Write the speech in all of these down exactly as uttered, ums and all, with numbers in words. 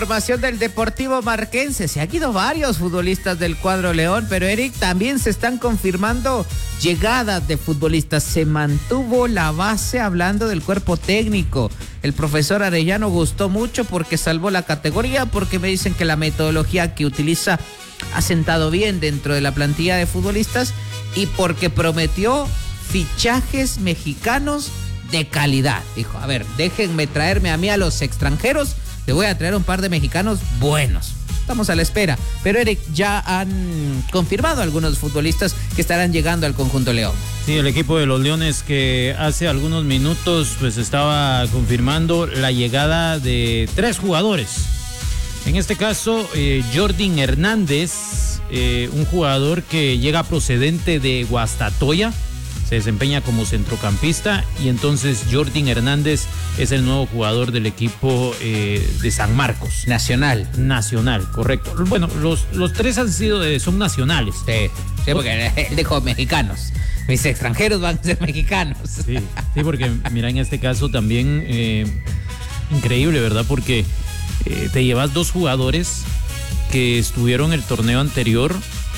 Información del Deportivo Marquense. Se han ido varios futbolistas del cuadro León, pero Eric, también se están confirmando llegadas de futbolistas. Se mantuvo la base hablando del cuerpo técnico. El profesor Arellano gustó mucho porque salvó la categoría, porque me dicen que la metodología que utiliza ha sentado bien dentro de la plantilla de futbolistas y porque prometió fichajes mexicanos de calidad. Dijo, a ver, déjenme traerme a mí a los extranjeros, le voy a traer un par de mexicanos buenos. Estamos a la espera. Pero Eric, ya han confirmado algunos futbolistas que estarán llegando al conjunto León. Sí, el equipo de los Leones que hace algunos minutos pues estaba confirmando la llegada de tres jugadores. En este caso, eh, Jordi Hernández, eh, un jugador que llega procedente de Guastatoya, se desempeña como centrocampista y entonces Jordi Hernández es el nuevo jugador del equipo eh, de San Marcos. Nacional. Nacional, correcto. Bueno, los, los tres han sido de, son nacionales. Sí, sí, porque él dijo mexicanos. Mis extranjeros van a ser mexicanos. Sí, sí, porque mira, en este caso también eh, increíble, ¿verdad? Porque eh, te llevas dos jugadores que estuvieron el torneo anterior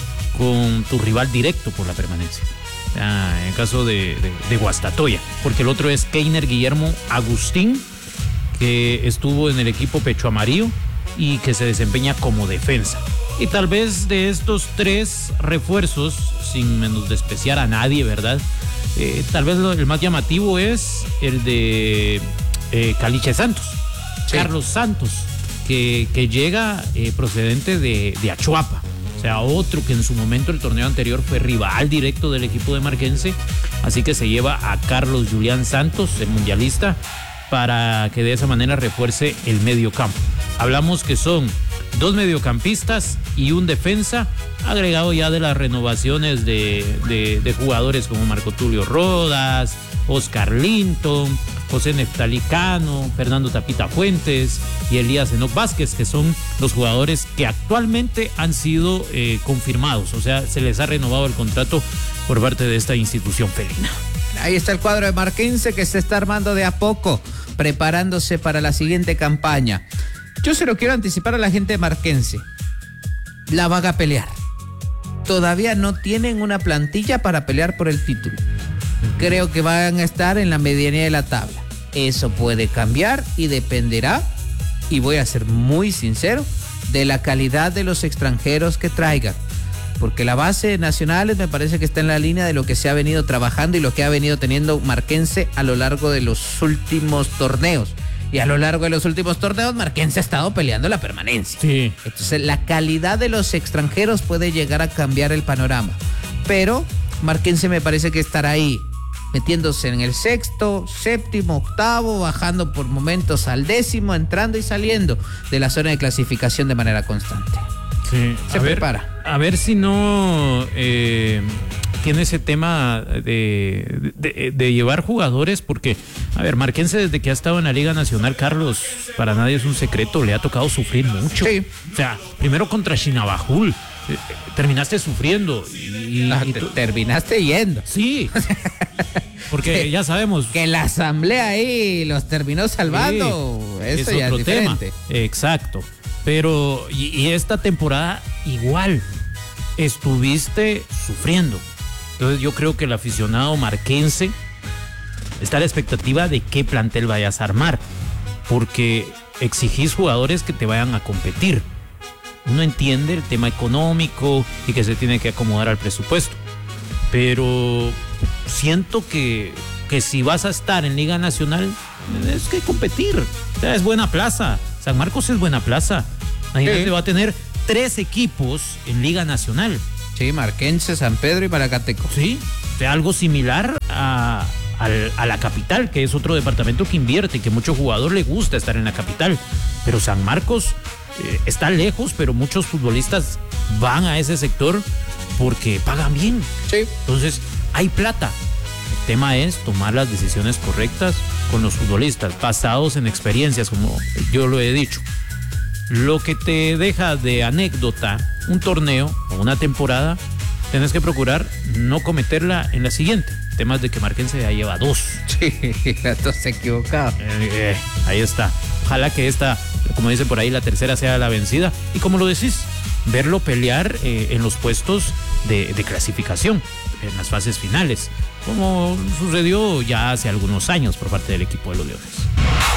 con tu rival directo por la permanencia. Ah, en el caso de, de, de Guastatoya, porque el otro es Keiner Guillermo Agustín, que estuvo en el equipo Pecho Amarillo y que se desempeña como defensa. Y tal vez de estos tres refuerzos, sin menospreciar a nadie, ¿verdad? Eh, tal vez lo, el más llamativo es el de eh, Caliche Santos, sí. Carlos Santos, que, que llega eh, procedente de, de Achuapa. O sea, otro que en su momento el torneo anterior fue rival directo del equipo de Marquense, así que se lleva a Carlos Julián Santos, el mundialista, para que de esa manera refuerce el medio campo. Hablamos que son dos mediocampistas y un defensa, agregado ya de las renovaciones de, de, de jugadores como Marco Tulio Rodas, Oscar Linton, José Neftalí Cano, Fernando Tapita Fuentes y Elías Enoc Vázquez, que son los jugadores que actualmente han sido eh, confirmados, o sea, se les ha renovado el contrato por parte de esta institución felina. Ahí está el cuadro de Marquense que se está armando de a poco, preparándose para la siguiente campaña. Yo se lo quiero anticipar a la gente de Marquense. La van a pelear. Todavía no tienen una plantilla para pelear por el título. Creo que van a estar en la medianía de la tabla. Eso puede cambiar y dependerá, y voy a ser muy sincero, de la calidad de los extranjeros que traigan. Porque la base de nacionales me parece que está en la línea de lo que se ha venido trabajando y lo que ha venido teniendo Marquense a lo largo de los últimos torneos. Y a lo largo de los últimos torneos, Marquense ha estado peleando la permanencia. Sí. Entonces, la calidad de los extranjeros puede llegar a cambiar el panorama. Pero Marquense me parece que estará ahí, metiéndose en el sexto, séptimo, octavo, bajando por momentos al décimo, entrando y saliendo de la zona de clasificación de manera constante. Sí. Se a prepara. Ver, a ver si no eh, tiene ese tema de, de, de llevar jugadores, porque, a ver, Marquense desde que ha estado en la Liga Nacional, Carlos, para nadie es un secreto, le ha tocado sufrir mucho. Sí. O sea, primero contra Chinabajul, eh, terminaste sufriendo. Y, Ah, y te, tú, terminaste yendo. sí, porque ya sabemos que la asamblea ahí los terminó salvando. Sí, Eso es ya otro es diferente. tema. Exacto. Pero, y, y esta temporada igual, estuviste sufriendo. Entonces yo creo que el aficionado marquense está a la expectativa de qué plantel vayas a armar, porque exigís jugadores que te vayan a competir. Uno entiende el tema económico y que se tiene que acomodar al presupuesto, pero siento que, que si vas a estar en Liga Nacional, es que competir. O sea, es buena plaza. San Marcos es buena plaza. Imagínate, sí. Va a tener tres equipos en Liga Nacional. Sí, Marquense, San Pedro y Malacateco. Sí, o sea, algo similar a, a, a la capital, que es otro departamento que invierte, que a muchos jugadores les gusta estar en la capital. Pero San Marcos eh, está lejos, pero muchos futbolistas van a ese sector porque pagan bien. Sí. Entonces, hay plata. El tema es tomar las decisiones correctas con los futbolistas, basados en experiencias, como yo lo he dicho. Lo que te deja de anécdota un torneo o una temporada, tienes que procurar no cometerla en la siguiente. Temas de que Marquense ya lleva dos. Sí, las dos equivocadas. Eh, eh, ahí está. Ojalá que esta como dice por ahí, la tercera sea la vencida. Y como lo decís, verlo pelear eh, en los puestos de, de clasificación, en las fases finales, como sucedió ya hace algunos años por parte del equipo de los Leones.